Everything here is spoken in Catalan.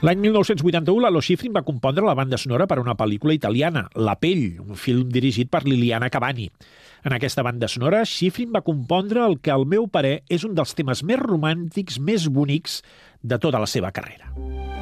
L'any 1981, Lalo Schifrin va compondre la banda sonora per a una pel·lícula italiana, La pell, un film dirigit per Liliana Cavani. En aquesta banda sonora, Schifrin va compondre el que, al meu parer, és un dels temes més romàntics, més bonics de tota la seva carrera.